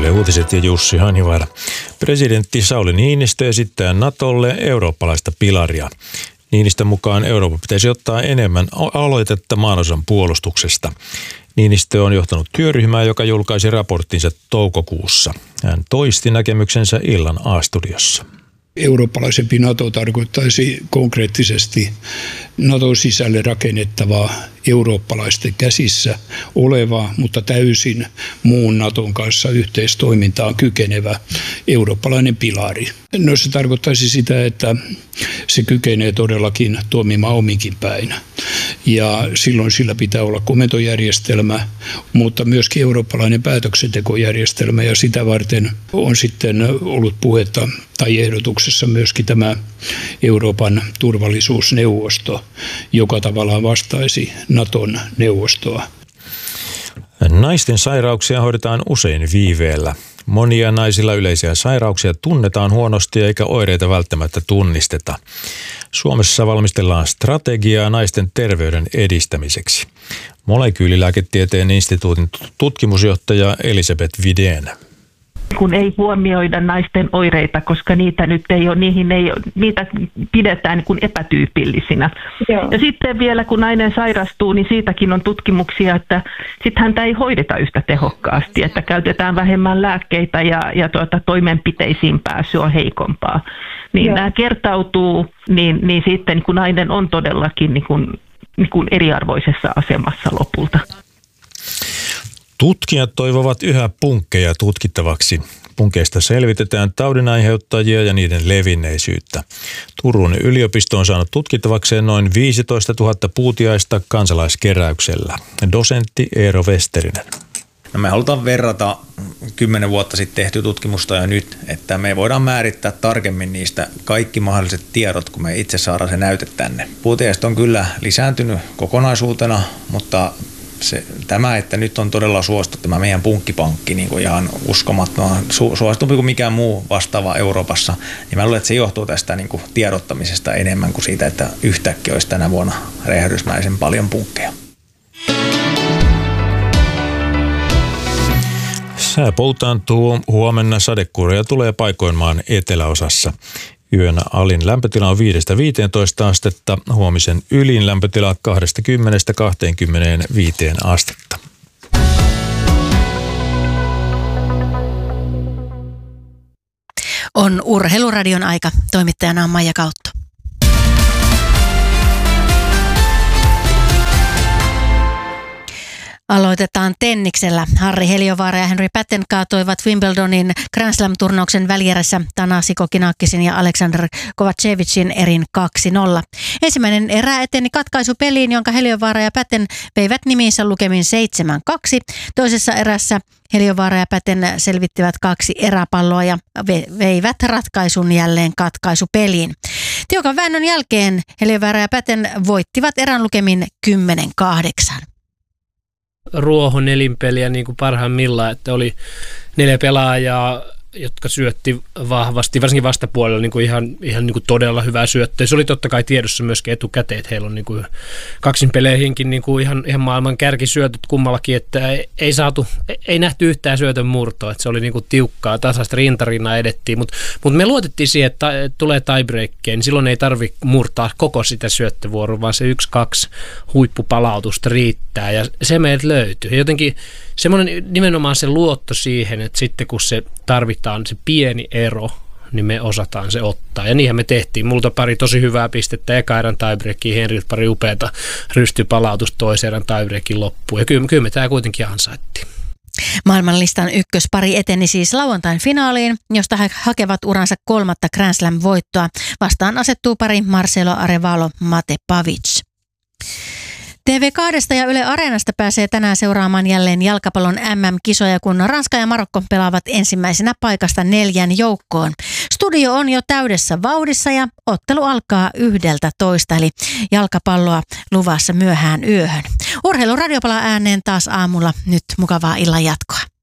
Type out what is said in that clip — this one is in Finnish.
Yle Uutiset ja Jussi Hanivaara. Presidentti Sauli Niinistö esittää Natolle eurooppalaista pilaria. Niinistön mukaan Euroopan pitäisi ottaa enemmän aloitetta maanosan puolustuksesta. Niinistö on johtanut työryhmää, joka julkaisi raporttinsa toukokuussa. Hän toisti näkemyksensä illan A-studiossa. Eurooppalaisempi NATO tarkoittaisi konkreettisesti NATOn sisälle rakennettavaa eurooppalaisten käsissä olevaa, mutta täysin muun NATOn kanssa yhteistoimintaan kykenevä eurooppalainen pilari. No, se tarkoittaisi sitä, että se kykenee todellakin toimimaan ominkin päin. Ja silloin sillä pitää olla komentojärjestelmä, mutta myöskin eurooppalainen päätöksentekojärjestelmä, ja sitä varten on sitten ollut puhetta tai ehdotuksessa myöskin tämä Euroopan turvallisuusneuvosto, joka tavallaan vastaisi Naton neuvostoa. Naisten sairauksia hoidetaan usein viiveellä. Monia naisilla yleisiä sairauksia tunnetaan huonosti eikä oireita välttämättä tunnisteta. Suomessa valmistellaan strategiaa naisten terveyden edistämiseksi. Molekyylilääketieteen instituutin tutkimusjohtaja Elisabeth Vidén. Kun ei huomioida naisten oireita, koska niitä nyt ei ole, niitä pidetään niin kuin epätyypillisinä. Joo. Ja sitten vielä kun nainen sairastuu, niin siitäkin on tutkimuksia, että sitten häntä ei hoideta yhtä tehokkaasti, että käytetään vähemmän lääkkeitä ja toimenpiteisiin pääsy on heikompaa. Niin nämä kertautuu, niin sitten kun nainen on todellakin niin kuin eriarvoisessa asemassa lopulta. Tutkijat toivovat yhä punkkeja tutkittavaksi. Punkeista selvitetään taudinaiheuttajia ja niiden levinneisyyttä. Turun yliopisto on saanut tutkittavakseen noin 15 000 puutiaista kansalaiskeräyksellä. Dosentti Eero Westerinen. No, me halutaan verrata 10 vuotta sitten tehtyä tutkimusta ja nyt, että me voidaan määrittää tarkemmin niistä kaikki mahdolliset tiedot, kun me itse saadaan se näyte tänne. Puutiaiset on kyllä lisääntynyt kokonaisuutena, mutta tämä, että nyt on todella suosittu tämä meidän punkkipankki niin kuin ihan uskomattoman suositumpi kuin mikään muu vastaava Euroopassa, niin mä luulen, että se johtuu tästä niin kuin tiedottamisesta enemmän kuin siitä, että yhtäkkiä olisi tänä vuonna räjähdysmäisen paljon punkkeja. Sää poltaantuu, huomenna sadekuuroja tulee paikoin maan eteläosassa. Yön alin lämpötila on 5-15 astetta, huomisen ylin lämpötila 20-25 astetta. On Urheiluradion aika. Toimittajana on Maija Kautto. Aloitetaan tenniksellä. Harri Heliövaara ja Henri Patten kaatoivat Wimbledonin Grand Slam-turnauksen välierässä Thanasi Kokkinakkisin ja Alexander Kovacevicin erin 2-0. Ensimmäinen erä eteni katkaisupeliin, jonka Heliövaara ja Patten veivät nimiinsä lukemin 7-2. Toisessa erässä Heliövaara ja Patten selvittivät 2 eräpalloa ja veivät ratkaisun jälleen katkaisupeliin. Tiukan väännön jälkeen Heliövaara ja Patten voittivat erän lukemin 10-8. Ruohon nelinpeliä niin kuin parhaimmillaan, että oli 4 pelaajaa, jotka syötti vahvasti, varsinkin vastapuolella niin kuin ihan niin kuin todella hyvää syöttöä. Se oli totta kai tiedossa myöskin etukäteen, että heillä on niin kuin kaksinpeleihinkin niin kuin ihan maailman kärkisyötöt kummallakin, että ei nähty yhtään syötön murtoa, että se oli niin kuin tiukkaa, tasaista rintarinnan edettiin, mutta me luotettiin siihen, että tulee tiebreakkeen, niin silloin ei tarvitse murtaa koko sitä syöttövuoroa, vaan se 1-2 huippupalautusta riittää ja se meiltä löytyy. Ja jotenkin semmoinen nimenomaan se luotto siihen, että sitten kun se tarvitaan se pieni ero, niin me osataan se ottaa. Ja niinhän me tehtiin. Multa pari tosi hyvää pistettä eka erän tiebreakiin, Henriltä pari upeata rystypalautusta toisen erän tiebreakin loppuun. Ja kyllä me tämä kuitenkin ansaittiin. Maailmanlistan ykköspari eteni siis lauantain finaaliin, josta he hakevat uransa 3. Grand Slam-voittoa. Vastaan asettuu pari Marcelo Arevalo-Mate Pavic. TV2 ja Yle Areenasta pääsee tänään seuraamaan jälleen jalkapallon MM-kisoja, kun Ranska ja Marokko pelaavat ensimmäisenä paikasta 4 joukkoon. Studio on jo täydessä vauhdissa ja ottelu alkaa 11, eli jalkapalloa luvassa myöhään yöhön. Urheiluradio palaa ääneen taas aamulla. Nyt mukavaa illan jatkoa.